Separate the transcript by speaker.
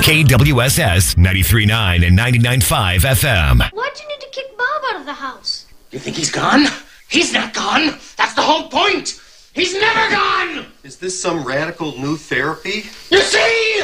Speaker 1: KWSS 93.9 and 99.5 FM.
Speaker 2: Why'd you need to kick Bob out of the house?
Speaker 3: You think he's gone? He's not gone. That's the whole point. He's never gone.
Speaker 4: Is this some radical new therapy?
Speaker 3: You see?